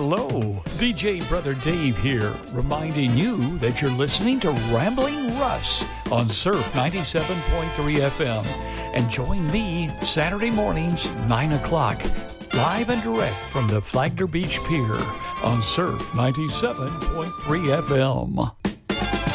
hello. DJ Brother Dave here, reminding you that you're listening to Rambling Russ on Surf 97.3 FM. And join me Saturday mornings, 9 o'clock, live and direct from the Flagler Beach Pier on Surf 97.3 FM.